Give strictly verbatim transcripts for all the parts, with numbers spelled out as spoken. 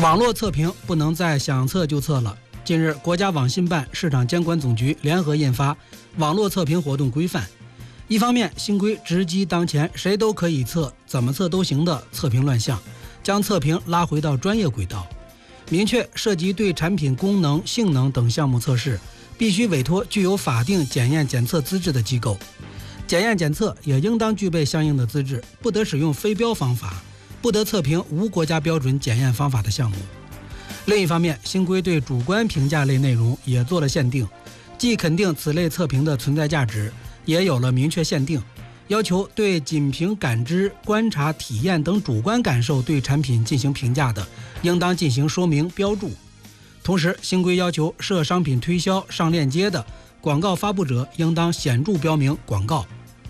网络测评不能再想测就测了。近日，国家网信办、市场监管总局联合印发《网络测评活动规范》。一方面，新规直击当前谁都可以测、怎么测都行的测评乱象，将测评拉回到专业轨道。明确涉及对产品功能、性能等项目测试，必须委托具有法定检验检测资质的机构。检验检测也应当具备相应的资质，不得使用非标方法，不得测评无国家标准检验方法的项目。另一方面，新规对主观评价类内容也做了限定，既肯定此类测评的存在价值，也有了明确限定，要求对仅凭感知、观察、体验等主观感受对产品进行评价的，应当进行说明标注。同时，新规要求涉商品推销、上链接的广告发布者应当显著标明广告。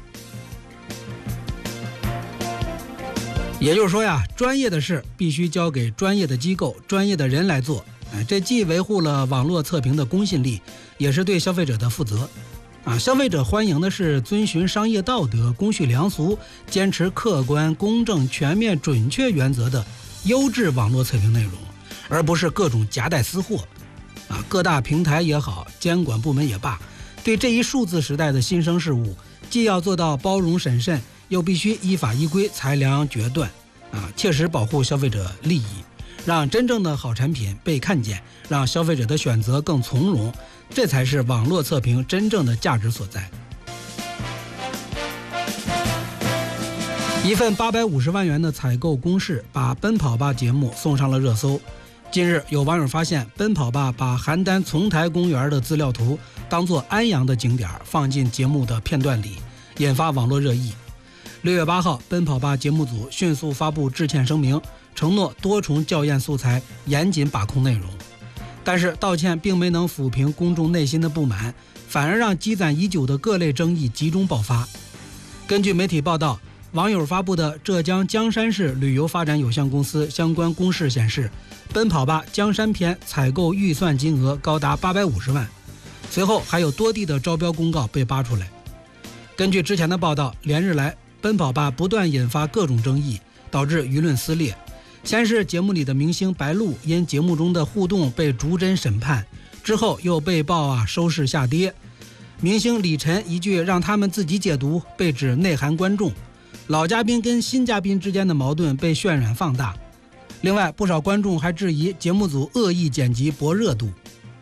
也就是说呀，专业的事必须交给专业的机构、专业的人来做。哎，这既维护了网络测评的公信力，也是对消费者的负责。啊，消费者欢迎的是遵循商业道德、公序良俗、坚持客观、公正、全面、准确原则的优质网络测评内容，而不是各种夹带私货。啊，各大平台也好，监管部门也罢，对这一数字时代的新生事物，既要做到包容审慎，又必须依法依规裁量决断，啊，切实保护消费者利益，让真正的好产品被看见，让消费者的选择更从容，这才是网络测评真正的价值所在。一份八百五十万元的采购公示，把《奔跑吧》节目送上了热搜。近日，有网友发现，《奔跑吧》把邯郸丛台公园的资料图当作安阳的景点放进节目的片段里，引发网络热议。六月八号，奔跑吧节目组迅速发布致歉声明，承诺多重校验素材，严谨把控内容。但是道歉并没能抚平公众内心的不满，反而让积攒已久的各类争议集中爆发。根据媒体报道，网友发布的浙江江山市旅游发展有限公司相关公示显示，奔跑吧江山篇采购预算金额高达八百五十万。随后还有多地的招标公告被扒出来。根据之前的报道，连日来奔跑吧不断引发各种争议，导致舆论撕裂。先是节目里的明星白鹿因节目中的互动被逐帧审判，之后又被曝啊收视下跌。明星李晨一句让他们自己解读被指内涵观众，老嘉宾跟新嘉宾之间的矛盾被渲染放大。另外，不少观众还质疑节目组恶意剪辑博热度。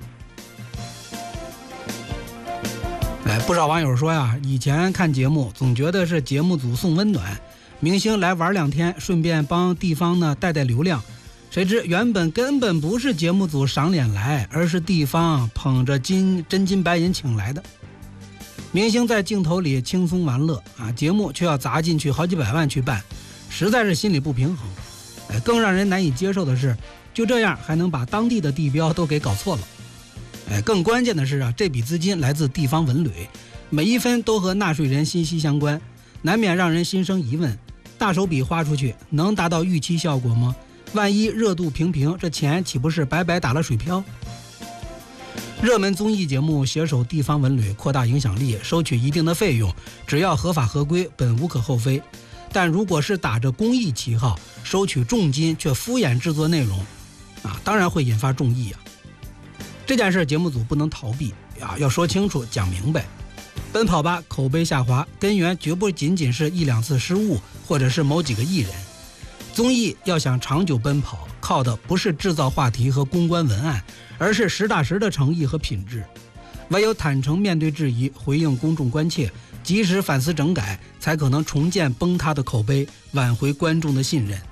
哎，不少网友说呀，以前看节目总觉得是节目组送温暖，明星来玩两天，顺便帮地方呢带带流量。谁知原本根本不是节目组赏脸来，而是地方捧着金真金白银请来的。明星在镜头里轻松玩乐啊，节目却要砸进去好几百万去办，实在是心里不平衡。哎，更让人难以接受的是，就这样还能把当地的地标都给搞错了。哎，更关键的是啊，这笔资金来自地方文旅，每一分都和纳税人息息相关，难免让人心生疑问：大手笔花出去，能达到预期效果吗？万一热度平平，这钱岂不是白白打了水漂？热门综艺节目携手地方文旅，扩大影响力，收取一定的费用，只要合法合规，本无可厚非。但如果是打着公益旗号，收取重金却敷衍制作内容，啊，当然会引发众议啊。这件事节目组不能逃避啊，要说清楚讲明白。奔跑吧口碑下滑，根源绝不仅仅是一两次失误，或者是某几个艺人。综艺要想长久奔跑，靠的不是制造话题和公关文案，而是实打实的诚意和品质。唯有坦诚面对质疑，回应公众关切，及时反思整改，才可能重建崩塌的口碑，挽回观众的信任。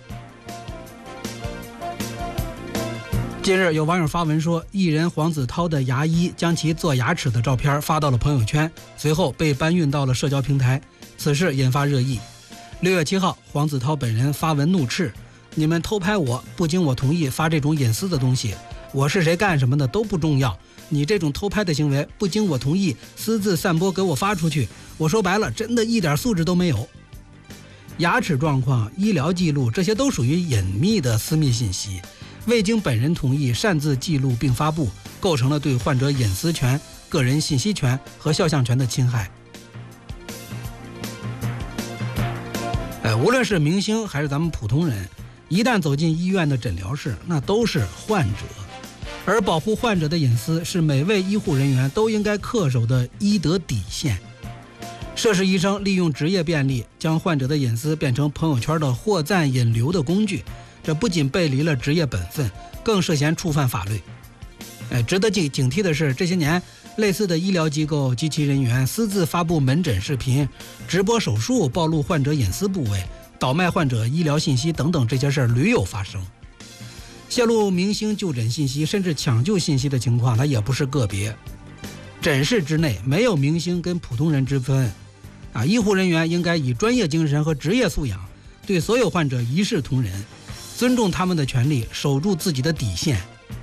近日有网友发文说，艺人黄子韬的牙医将其做牙齿的照片发到了朋友圈，随后被搬运到了社交平台，此事引发热议。六月七号，黄子韬本人发文怒斥：你们偷拍我，不经我同意发这种隐私的东西，我是谁干什么的都不重要，你这种偷拍的行为不经我同意私自散播给我发出去，我说白了真的一点素质都没有。牙齿状况、医疗记录，这些都属于隐秘的私密信息，未经本人同意擅自记录并发布，构成了对患者隐私权、个人信息权和肖像权的侵害。呃，无论是明星还是咱们普通人， 一旦走进医院的诊疗室，那都是患者，而保护患者的隐私是每位医护人员都应该恪守的医德底线。涉事医生利用职业便利，将患者的隐私变成朋友圈的获赞引流的工具，这不仅背离了职业本分，更涉嫌触犯法律。哎，值得警警惕的是，这些年类似的医疗机构及其人员私自发布门诊视频、直播手术暴露患者隐私部位、倒卖患者医疗信息等等这些事儿屡有发生。泄露明星就诊信息甚至抢救信息的情况，它也不是个别。诊室之内没有明星跟普通人之分啊！医护人员应该以专业精神和职业素养，对所有患者一视同仁，尊重他们的权利，守住自己的底线。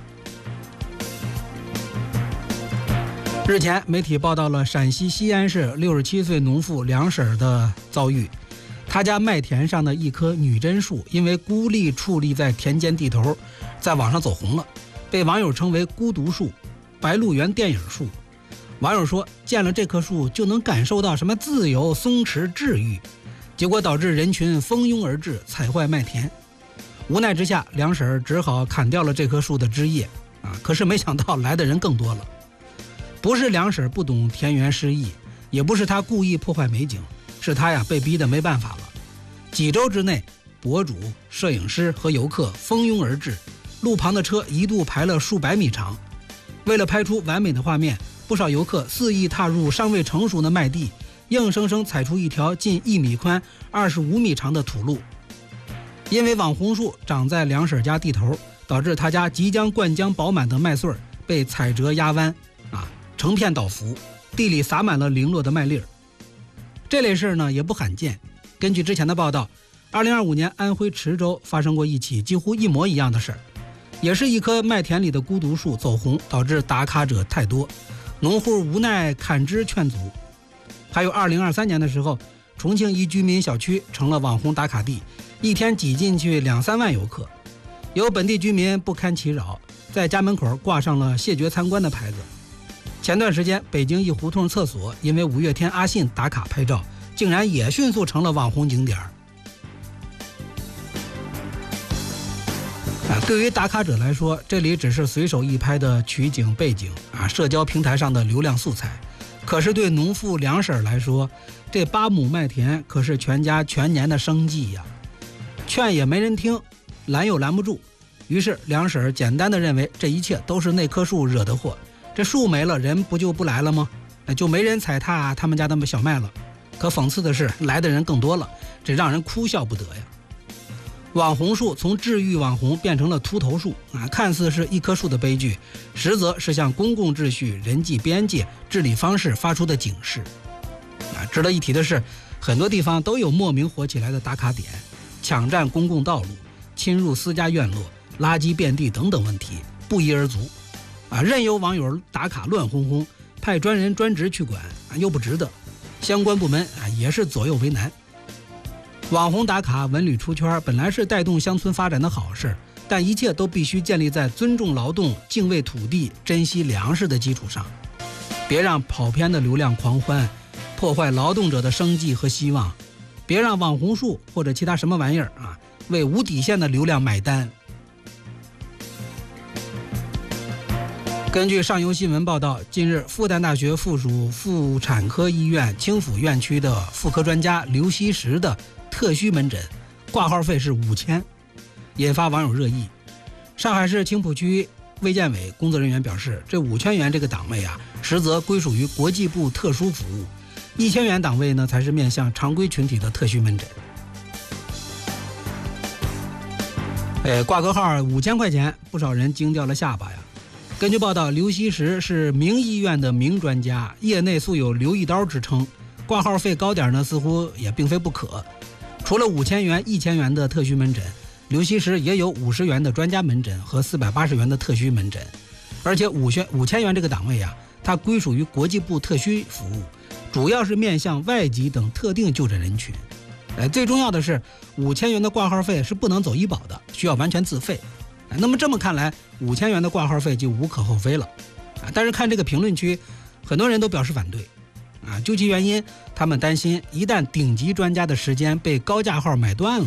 日前，媒体报道了陕西西安市六十七岁农妇梁婶的遭遇。她家麦田上的一棵女贞树，因为孤立矗立在田间地头，在网上走红了，被网友称为孤独树、白鹿原电影树。网友说，见了这棵树就能感受到什么自由、松弛、治愈，结果导致人群蜂拥而至，踩坏麦田。无奈之下，梁婶只好砍掉了这棵树的枝叶啊！可是没想到来的人更多了。不是梁婶不懂田园诗意，也不是她故意破坏美景，是她呀被逼得没办法了。几周之内，博主、摄影师和游客蜂拥而至，路旁的车一度排了数百米长。为了拍出完美的画面，不少游客肆意踏入尚未成熟的麦地，硬生生踩出一条近一米宽、二十五米长的土路。因为网红树长在梁婶家地头，导致他家即将灌浆饱满的麦穗被踩折压弯，啊，成片倒伏，地里洒满了零落的麦粒儿。这类事呢也不罕见。根据之前的报道，二零二五年安徽池州发生过一起几乎一模一样的事儿，也是一棵麦田里的孤独树走红，导致打卡者太多，农户无奈砍枝劝阻。还有二零二三年的时候，重庆一居民小区成了网红打卡地，一天挤进去两三万游客。有本地居民不堪其扰，在家门口挂上了谢绝参观的牌子。前段时间，北京一胡同厕所因为五月天阿信打卡拍照，竟然也迅速成了网红景点。啊，对于打卡者来说，这里只是随手一拍的取景背景啊，社交平台上的流量素材。可是对农妇梁婶来说，这八亩麦田可是全家全年的生计呀。劝也没人听，拦又拦不住，于是梁婶简单的认为这一切都是那棵树惹的祸。这树没了，人不就不来了吗？就没人踩踏他们家的小麦了。可讽刺的是，来的人更多了，这让人哭笑不得呀。网红树从治愈网红变成了秃头树啊，看似是一棵树的悲剧，实则是向公共秩序、人际边界、治理方式发出的警示。啊，值得一提的是，很多地方都有莫名火起来的打卡点，抢占公共道路、侵入私家院落、垃圾遍地等等问题不一而足。啊，任由网友打卡乱哄哄，派专人专职去管啊，又不值得。相关部门啊也是左右为难。网红打卡文旅出圈本来是带动乡村发展的好事，但一切都必须建立在尊重劳动、敬畏土地、珍惜粮食的基础上。别让跑偏的流量狂欢破坏劳动者的生计和希望，别让网红树或者其他什么玩意儿啊为无底线的流量买单。根据上游新闻报道，近日复旦大学附属妇产科医院青浦院区的妇科专家刘希石的特需门诊挂号费是五千，引发网友热议。上海市青浦区卫健委工作人员表示，这五千元这个档位啊，实则归属于国际部特殊服务，一千元档位呢才是面向常规群体的特需门诊。哎，挂个号五千块钱，不少人惊掉了下巴呀。根据报道，刘希石是名医院的名专家，业内素有刘一刀之称，挂号费高点呢，似乎也并非不可。除了五千元、一千元的特需门诊，刘希石也有五十元的专家门诊和四百八十元的特需门诊，而且五千五千元这个档位啊，它归属于国际部特需服务，主要是面向外籍等特定就诊人群。呃，最重要的是，五千元的挂号费是不能走医保的，需要完全自费。那么这么看来，五千元的挂号费就无可厚非了啊！但是看这个评论区，很多人都表示反对啊。究其原因，他们担心一旦顶级专家的时间被高价号买断了，